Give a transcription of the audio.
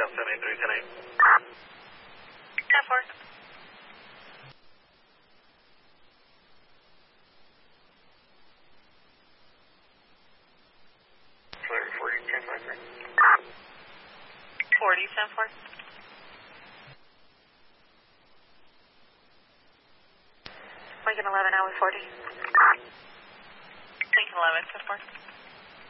783, 10-4. Clear 40, 10-5, 40, 10-4. Lincoln 11, hour 40. Lincoln 11, 10-4.